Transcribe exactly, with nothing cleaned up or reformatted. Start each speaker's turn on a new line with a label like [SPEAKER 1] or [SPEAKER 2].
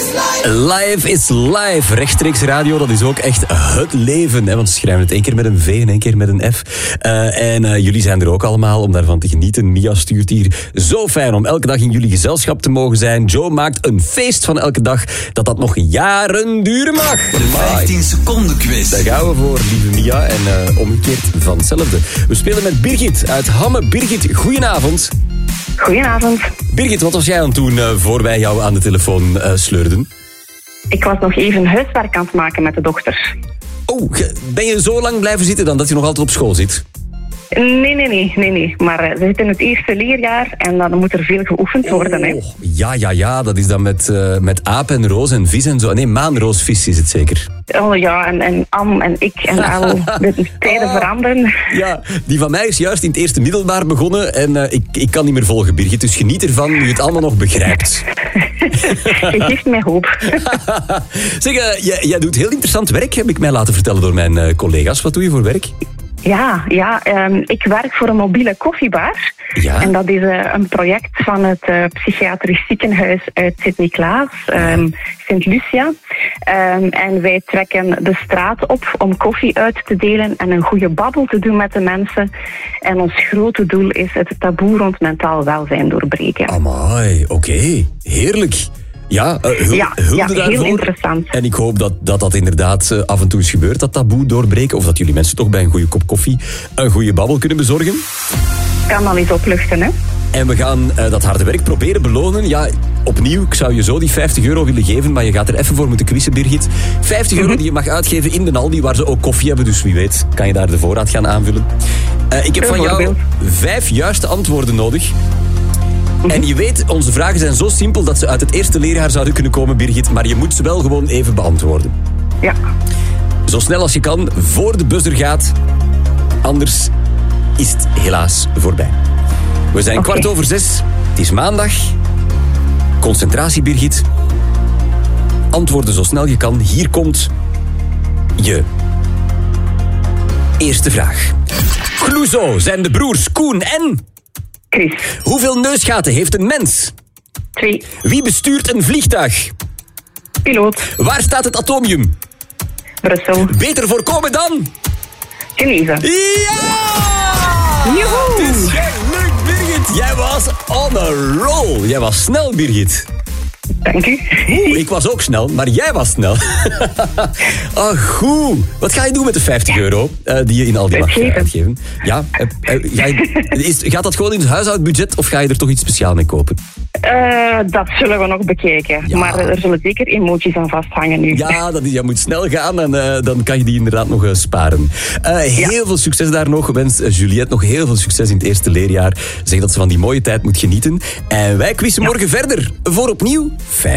[SPEAKER 1] Live is live. Rechtstreeks radio, dat is ook echt het leven. Hè? Want ze schrijven het één keer met een V en één keer met een F. Uh, en uh, jullie zijn er ook allemaal om daarvan te genieten. Mia stuurt hier. Zo fijn om elke dag in jullie gezelschap te mogen zijn. Joe maakt een feest van elke dag. Dat dat nog jaren duren mag.
[SPEAKER 2] De vijftien seconden quiz.
[SPEAKER 1] Daar gaan we voor, lieve Mia. En uh, omgekeerd van hetzelfde. We spelen met Birgit uit Hamme. Birgit, goedenavond.
[SPEAKER 3] Goedenavond.
[SPEAKER 1] Birgit, wat was jij aan het doen uh, voor wij jou aan de telefoon uh, sleurden?
[SPEAKER 3] Ik was nog even huiswerk aan het maken met de dochter.
[SPEAKER 1] Oh, ben je zo lang blijven zitten dan dat je nog altijd op school zit?
[SPEAKER 3] Nee, nee, nee, nee, nee. Maar uh, ze zit in het eerste leerjaar en dan moet er veel geoefend worden. Hè.
[SPEAKER 1] Oh, ja, ja, ja. Dat is dan met, uh, met aap en roos en vis en zo. Nee, maanroosvis is het zeker.
[SPEAKER 3] Oh ja, en, en Am en ik en al. De tijden
[SPEAKER 1] oh,
[SPEAKER 3] veranderen.
[SPEAKER 1] Ja, die van mij is juist in het eerste middelbaar begonnen en uh, ik, ik kan niet meer volgen, Birgit. Dus geniet ervan nu je het allemaal nog begrijpt.
[SPEAKER 3] Je geeft mij hoop.
[SPEAKER 1] Zeg, uh, jij, jij doet heel interessant werk, heb ik mij laten vertellen door mijn uh, collega's. Wat doe je voor werk?
[SPEAKER 3] Ja, ja um, ik werk voor een mobiele koffiebar.
[SPEAKER 1] Ja?
[SPEAKER 3] En dat is uh, een project van het uh, psychiatrisch ziekenhuis uit Sint-Niklaas, um, Sint-Lucia. Um, en wij trekken de straat op om koffie uit te delen en een goede babbel te doen met de mensen. En ons grote doel is het taboe rond mentaal welzijn doorbreken.
[SPEAKER 1] Amai, oké. Okay. Heerlijk. Ja, uh, hul,
[SPEAKER 3] ja,
[SPEAKER 1] hulde
[SPEAKER 3] ja,
[SPEAKER 1] daarvoor.
[SPEAKER 3] heel interessant.
[SPEAKER 1] En ik hoop dat dat, dat inderdaad uh, af en toe eens gebeurt, dat taboe doorbreken. Of dat jullie mensen toch bij een goede kop koffie een goede babbel kunnen bezorgen.
[SPEAKER 3] Kan al eens opluchten, hè?
[SPEAKER 1] En we gaan uh, dat harde werk proberen belonen. Ja, opnieuw, ik zou je zo die vijftig euro willen geven, maar je gaat er even voor moeten quizzen, Birgit. vijftig euro die je mag uitgeven in de Aldi, waar ze ook koffie hebben. Dus wie weet kan je daar de voorraad gaan aanvullen. Uh, ik heb van jou vijf juiste antwoorden nodig. En je weet, onze vragen zijn zo simpel dat ze uit het eerste leerjaar zouden kunnen komen, Birgit. Maar je moet ze wel gewoon even beantwoorden.
[SPEAKER 3] Ja.
[SPEAKER 1] Zo snel als je kan, voor de buzzer gaat. Anders is het helaas voorbij. We zijn okay. kwart over zes. Het is maandag. Concentratie, Birgit. Antwoorden zo snel je kan. Hier komt je eerste vraag. Clouseau zijn de broers Koen en...
[SPEAKER 3] Chris.
[SPEAKER 1] Hoeveel neusgaten heeft een mens?
[SPEAKER 3] Twee.
[SPEAKER 1] Wie bestuurt een vliegtuig?
[SPEAKER 3] Piloot.
[SPEAKER 1] Waar staat het atomium?
[SPEAKER 3] Brussel.
[SPEAKER 1] Beter voorkomen dan?
[SPEAKER 3] Geneve.
[SPEAKER 1] Ja!
[SPEAKER 3] Joehoe!
[SPEAKER 1] Het is gelukt, Birgit. Jij was on a roll. Jij was snel, Birgit.
[SPEAKER 3] Dank u.
[SPEAKER 1] Oeh, ik was ook snel, maar jij was snel. Oh, goed. Wat ga je doen met de vijftig euro uh, die je in Aldi mag uh, uitgeven? Ja, uh, uh, ga je, is, gaat dat gewoon in het huishoudbudget of ga je er toch iets speciaals mee kopen?
[SPEAKER 3] Uh, dat zullen we nog bekijken. Ja. Maar er zullen zeker emoties aan vasthangen nu.
[SPEAKER 1] Ja, dat is, je moet snel gaan en uh, dan kan je die inderdaad nog uh, sparen. Uh, heel ja. veel succes daar nog. Wens uh, Juliette nog heel veel succes in het eerste leerjaar. Zeg dat ze van die mooie tijd moet genieten. En wij quizzen ja. morgen verder voor opnieuw vijftig